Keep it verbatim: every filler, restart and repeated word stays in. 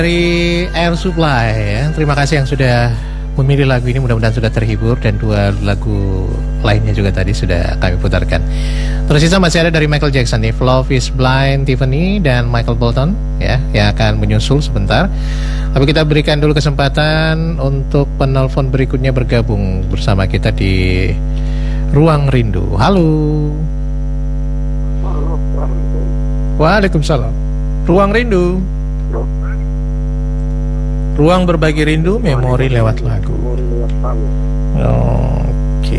dari Air Supply ya. Terima kasih yang sudah memilih lagu ini, mudah-mudahan sudah terhibur. Dan dua lagu lainnya juga tadi sudah kami putarkan. Tersisa masih ada dari Michael Jackson nih, Love is Blind, Tiffany dan Michael Bolton ya, yang akan menyusul sebentar. Tapi kita berikan dulu kesempatan untuk penelpon berikutnya bergabung bersama kita di Ruang Rindu. Halo. Waalaikumsalam. Ruang Rindu. Ruang berbagi rindu, memori lewat lagu. Oh,